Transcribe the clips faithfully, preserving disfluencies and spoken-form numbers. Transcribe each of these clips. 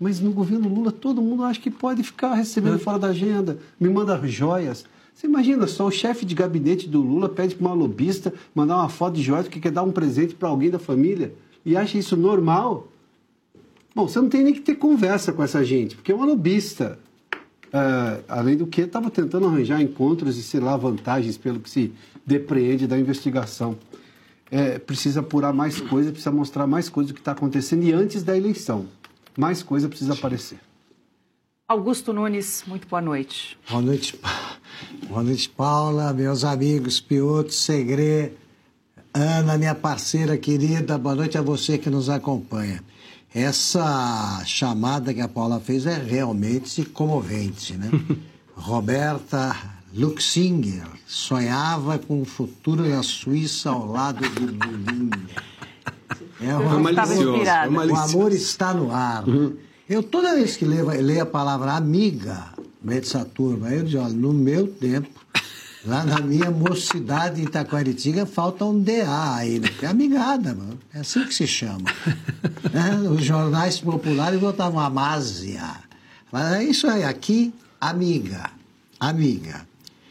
Mas no governo Lula, todo mundo acha que pode ficar recebendo fora da agenda, me manda joias. Você imagina só, o chefe de gabinete do Lula pede para uma lobista mandar uma foto de joias porque quer dar um presente para alguém da família e acha isso normal? Bom, você não tem nem que ter conversa com essa gente, porque é uma lobista. Uh, além do que, estava tentando arranjar encontros e, sei lá, vantagens pelo que se depreende da investigação. É, precisa apurar mais coisas, precisa mostrar mais coisas do que está acontecendo e antes da eleição. Mais coisa precisa aparecer. Augusto Nunes, muito boa noite. Boa noite, boa noite, Paula, meus amigos Piotr, Segre, Ana, minha parceira querida, boa noite a você que nos acompanha. Essa chamada que a Paula fez é realmente comovente, né? Roberta Luxinger sonhava com um futuro na Suíça ao lado do Lulinha. É uma malicioso, é o amor está no ar. Uhum. Eu, toda vez que leio, leio a palavra amiga, dessa turma, eu digo, olha, no meu tempo, lá na minha mocidade em Itaquaritinga, falta um D A aí, né? É amigada, mano. É assim que se chama. É, os jornais populares botavam Amásia. Mas é isso aí, aqui, amiga. Amiga.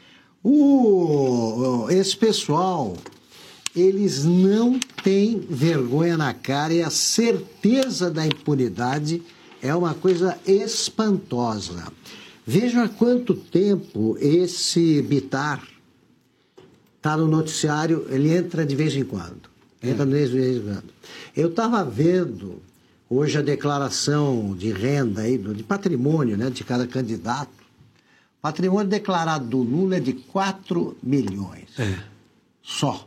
O, esse pessoal, eles não têm vergonha na cara e a certeza da impunidade é uma coisa espantosa. Vejam há quanto tempo esse Bitar está no noticiário, ele entra de vez em quando. Entra de vez em quando. Eu estava vendo hoje a declaração de renda, aí, de patrimônio, né, de cada candidato. O patrimônio declarado do Lula é de quatro milhões. É. Só.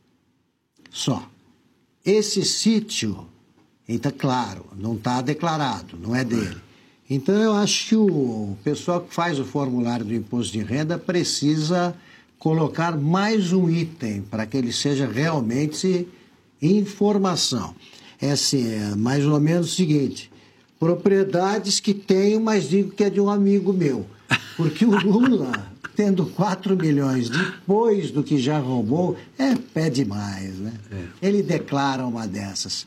Só. Esse sítio, então, claro, não está declarado, não é dele. Então, eu acho que o pessoal que faz o formulário do imposto de renda precisa colocar mais um item para que ele seja realmente informação. É assim, é mais ou menos o seguinte, propriedades que tenho, mas digo que é de um amigo meu. Porque o Lula, tendo quatro milhões depois do que já roubou, é pé demais, né? É. Ele declara uma dessas.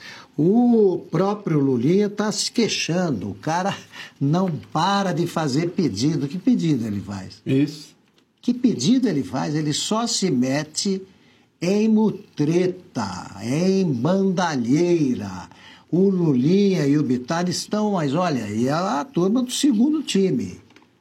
O próprio Lulinha está se queixando. O cara não para de fazer pedido. Que pedido ele faz? Isso. Que pedido ele faz? Ele só se mete em mutreta, em bandalheira. O Lulinha e o Bitar estão, mas olha, e é a turma do segundo time.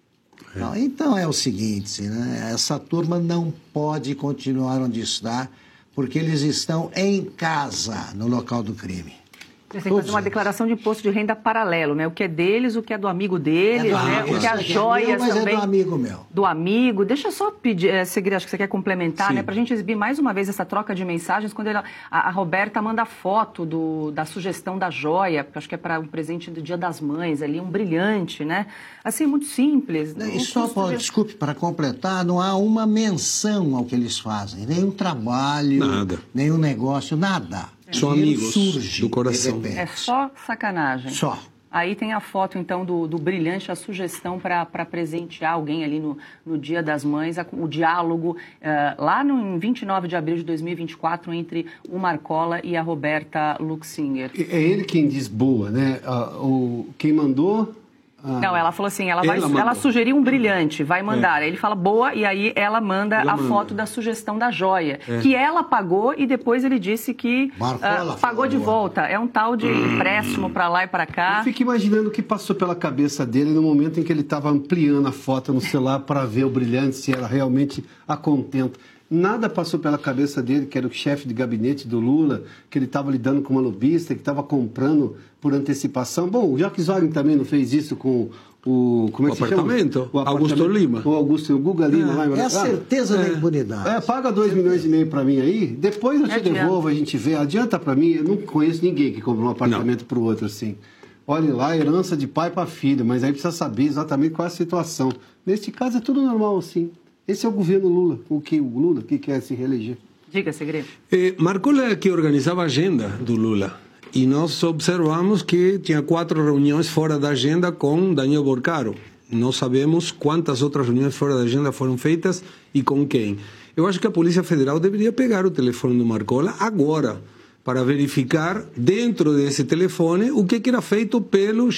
É. Não, então é o seguinte, né? Essa turma não pode continuar onde está, porque eles estão em casa, no local do crime. Você tem que fazer uma declaração de imposto de renda paralelo, né? O que é deles, o que é do amigo deles, é do né? amigo, o que é as joias é meu, mas também. É do amigo meu. Do amigo. Deixa eu só pedir, é, Segre, acho que você quer complementar, Sim. né? Pra gente exibir mais uma vez essa troca de mensagens, quando ele, a, a Roberta manda foto do, da sugestão da joia, acho que é para um presente do Dia das Mães, ali, um brilhante, né? Assim, muito simples. Né? E só, Paulo, de... desculpe, para completar, não há uma menção ao que eles fazem, nenhum trabalho, nada. Nenhum negócio, nada. São amigos surge, do coração. É só sacanagem. Só. Aí tem a foto, então, do, do brilhante, a sugestão para presentear alguém ali no, no Dia das Mães, a, o diálogo uh, lá no, em vinte e nove de abril de dois mil e vinte e quatro entre o Marcola e a Roberta Luxinger. É ele quem diz boa, né? Uh, o, quem mandou... Ah, não, ela falou assim, ela, vai, ela, ela sugeriu um brilhante, vai mandar. É. Aí ele fala boa e aí ela manda ela a manda. foto da sugestão da joia, é. que ela pagou e depois ele disse que uh, pagou de volta. É um tal de hum. empréstimo para lá e para cá. Eu fico imaginando o que passou pela cabeça dele no momento em que ele estava ampliando a foto no celular para ver o brilhante, se ela realmente a contenta. Nada passou pela cabeça dele, que era o chefe de gabinete do Lula, que ele estava lidando com uma lobista, que estava comprando por antecipação. Bom, o Jacques Wagner também não fez isso com o... Como é que o, se apartamento. Chama? o apartamento? Augusto Lima. O Augusto, o Guga Lima. É, lá em é a certeza ah, da é, impunidade. É, paga dois milhões e meio para mim aí, depois eu te Adianta. devolvo, a gente vê. Adianta para mim, eu não conheço ninguém que comprou um apartamento para o outro assim. Olha lá, herança de pai para filho, mas aí precisa saber exatamente qual é a situação. Neste caso é tudo normal assim. Esse é o governo Lula, o que o Lula que quer se reeleger. Diga, Segredo. Eh, Marcola que organizava a agenda do Lula. E nós observamos que tinha quatro reuniões fora da agenda com Daniel Borcaro. Não sabemos quantas outras reuniões fora da agenda foram feitas e com quem. Eu acho que a Polícia Federal deveria pegar o telefone do Marcola agora, para verificar dentro desse telefone o que, que era feito pelo